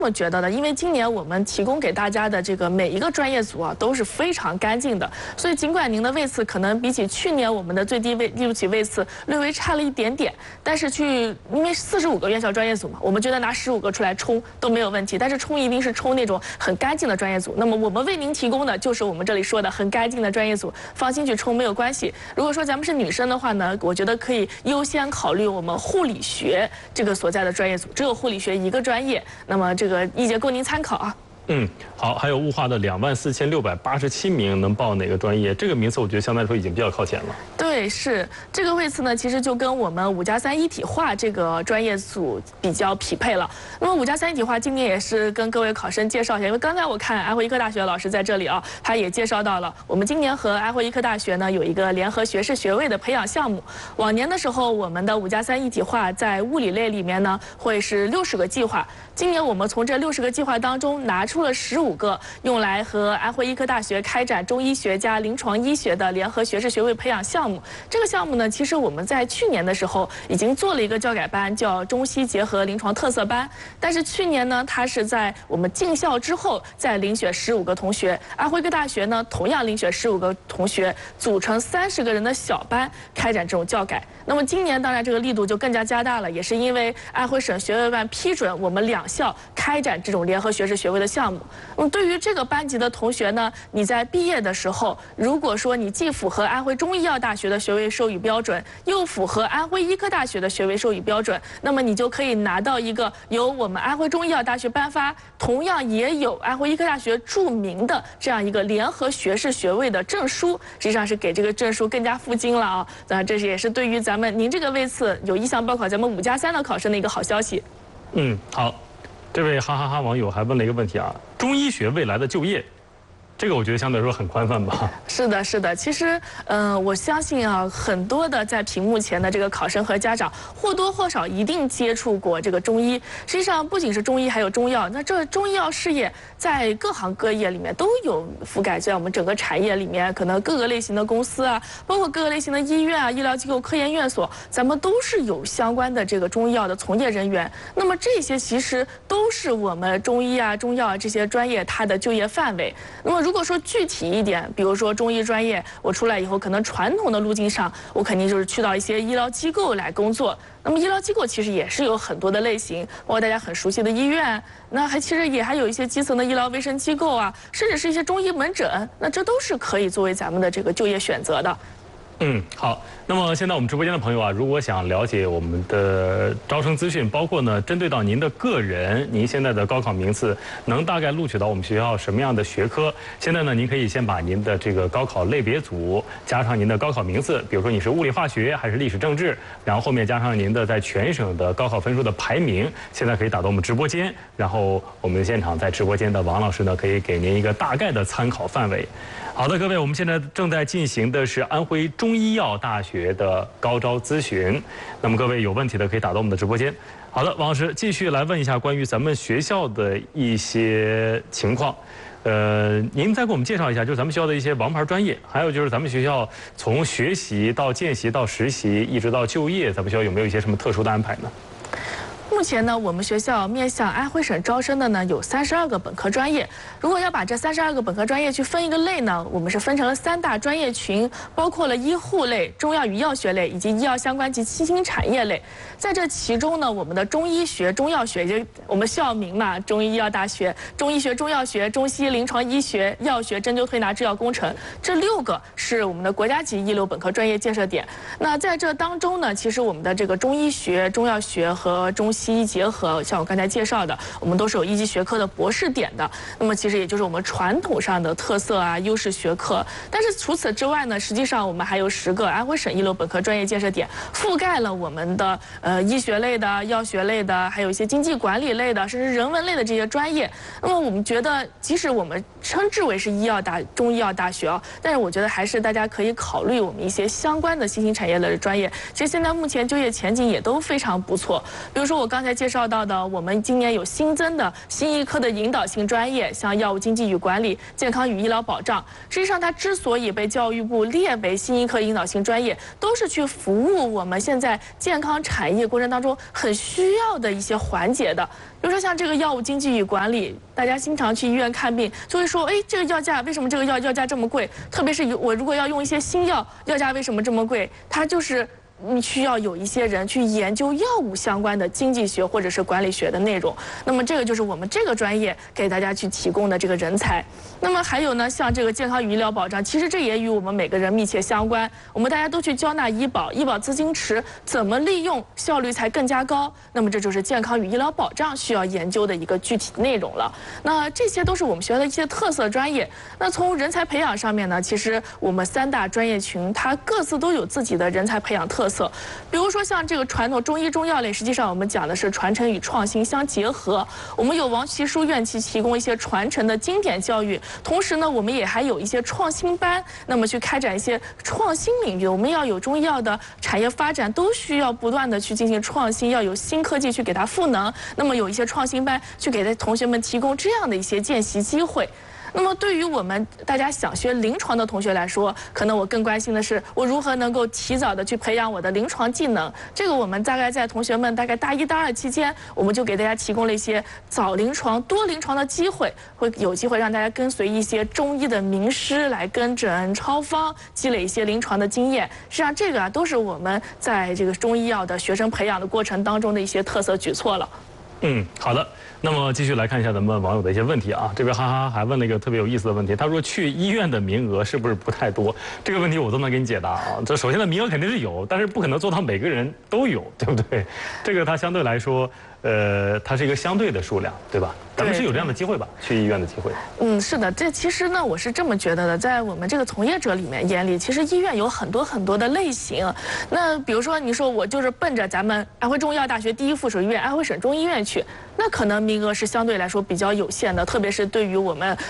这么觉得的，因为今年我们提供给大家的这个每一个专业组啊都是非常干净的，所以尽管您的位次可能比起去年我们的最低录取位次略微差了一点点，但是因为45个院校专业组嘛，我们觉得拿15个出来冲都没有问题，但是冲一定是冲那种很干净的专业组。那么我们为您提供的就是我们这里说的很干净的专业组，放心去冲没有关系。如果说咱们是女生的话呢，我觉得可以优先考虑我们护理学这个所在的专业组，只有护理学一个专业，那么这个意见供您参考啊。 好，还有物化的24687名能报哪个专业？这个名次我觉得相对来说已经比较靠前了。 对，是这个位次呢，其实就跟我们5+3一体化这个专业组比较匹配了。那么5+3一体化今年也是跟各位考生介绍一下，因为刚才我看安徽医科大学的老师在这里啊，他也介绍到了，我们今年和安徽医科大学呢有一个联合学士学位的培养项目。往年的时候，我们的5+3一体化在物理类里面呢会是60个计划，今年我们从这60个计划当中拿出了15个，用来和安徽医科大学开展中医学加临床医学的联合学士学位培养项目。这个项目呢，其实我们在去年的时候已经做了一个教改班，叫中西结合临床特色班。但是去年呢，它是在我们进校之后再遴选15个同学，安徽医科大学呢同样遴选15个同学，组成30个人的小班开展这种教改。那么今年当然这个力度就更加加大了，也是因为安徽省学位办批准我们2校开展这种联合学士学位的项目。那么对于这个班级的同学呢，你在毕业的时候，如果说你既符合安徽中医药大学的学位授予标准，又符合安徽医科大学的学位授予标准，那么你就可以拿到一个由我们安徽中医药大学颁发，同样也有安徽医科大学注明的这样一个联合学士学位的证书，实际上是给这个证书更加负金了啊！那这也是对于您这个位次有意向报考咱们5+3的考生的一个好消息。 好，这位哈哈哈网友还问了一个问题啊，中医学未来的就业。这个我觉得相对来说很宽泛吧。 是的，是的。其实，我相信啊，很多的在屏幕前的这个考生和家长，或多或少一定接触过这个中医。实际上，不仅是中医，还有中药。那这中医药事业在各行各业里面都有覆盖，在我们整个产业里面，可能各个类型的公司啊，包括各个类型的医院啊、医疗机构、科研院所，咱们都是有相关的这个中医药的从业人员。那么这些其实都是我们中医啊、中药啊这些专业它的就业范围。那么如果说具体一点，比如说中医专业，我出来以后，可能传统的路径上，我肯定就是去到一些医疗机构来工作。那么医疗机构其实也是有很多的类型，包括大家很熟悉的医院，那其实也还有一些基层的医疗卫生机构啊，甚至是一些中医门诊，那这都是可以作为咱们的这个就业选择的。 好。那么现在我们直播间的朋友啊，如果想了解我们的招生资讯，包括呢针对到您的个人，您现在的高考名次能大概录取到我们学校什么样的学科？现在呢，您可以先把您的这个高考类别组加上您的高考名次，比如说你是物理化学还是历史政治，然后后面加上您的在全省的高考分数的排名，现在可以打到我们直播间，然后我们现场在直播间的王老师呢，可以给您一个大概的参考范围。好的，各位，我们现在正在进行的是安徽中医药大学的高招咨询，那么各位有问题的可以打到我们的直播间。好的，王老师继续来问一下关于咱们学校的一些情况。您再给我们介绍一下，就是咱们学校的一些王牌专业，还有就是咱们学校从学习到见习到实习一直到就业，咱们学校有没有一些什么特殊的安排呢？ 目前呢，我们学校面向安徽省招生的呢有32个本科专业。如果要把这32个本科专业去分一个类呢，我们是分成了3大专业群，包括了医护类、中药与药学类以及医药相关及新兴产业类。在这其中呢，我们的中医学、中药学，就我们校名嘛，中医医药大学，中医学、中药学、中西临床医学、药学、针灸推拿、制药工程，这6个是我们的国家级一流本科专业建设点。那在这当中呢，其实我们的这个中医学、中药学和中西医结合，像我刚才介绍的，我们都是有一级学科的博士点的。那么其实也就是我们传统上的特色啊、优势学科。但是除此之外呢，实际上我们还有10个安徽省一流本科专业建设点，覆盖了我们的医学类的、药学类的，还有一些经济管理类的，甚至人文类的这些专业。那么我们觉得，即使我们称之为是中医药大学啊，但是我觉得还是大家可以考虑我们一些相关的新兴产业类的专业。其实现在目前就业前景也都非常不错。比如说我刚才介绍到的，我们今年有新增的新一科的引导性专业，像药物经济与管理、健康与医疗保障。实际上，它之所以被教育部列为新一科引导性专业，都是去服务我们现在健康产业过程当中很需要的一些环节的。比如说像这个药物经济与管理，大家经常去医院看病，就会说，哎，这个药价为什么这个药价这么贵？特别是我如果要用一些新药，药价为什么这么贵？它就是需要有一些人去研究药物相关的经济学或者是管理学的内容。那么这个就是我们这个专业给大家去提供的这个人才。那么还有呢，像这个健康与医疗保障，其实这也与我们每个人密切相关。我们大家都去交纳医保，医保资金池怎么利用效率才更加高？那么这就是健康与医疗保障需要研究的一个具体内容了。那这些都是我们学校的一些特色专业。那从人才培养上面呢，其实我们3大专业群它各自都有自己的人才培养特色。比如说像这个传统中医中药类，实际上我们讲的是传承与创新相结合。我们有王其书院去提供一些传承的经典教育，同时呢，我们也还有一些创新班，那么去开展一些创新领域。我们要有中医药的产业发展，都需要不断的去进行创新，要有新科技去给它赋能。那么有一些创新班去给同学们提供这样的一些见习机会。那么对于我们大家想学临床的同学来说，可能我更关心的是我如何能够提早的去培养我的临床技能。这个我们大概在同学们大概大1、大2期间，我们就给大家提供了一些早临床、多临床的机会，会有机会让大家跟随一些中医的名师来跟诊、抄方，积累一些临床的经验。实际上这个都是我们在这个中医药的学生培养的过程当中的一些特色举措了。 好的。那么继续来看一下咱们网友的一些问题啊。这边哈哈还问了一个特别有意思的问题，他说去医院的名额是不是不太多？这个问题我都能给你解答啊。这首先的名额肯定是有，但是不可能做到每个人都有，对不对？这个它相对来说，它是一个相对的数量，对吧？咱们是有这样的机会吧，去医院的机会。 是的，这其实呢，我是这么觉得的，在我们这个从业者里面眼里，其实医院有很多的类型。那比如说，你说我就是奔着咱们安徽中医药大学第1附属医院安徽省中医院去，那可能名额是相对来说比较有限的，特别是对于我们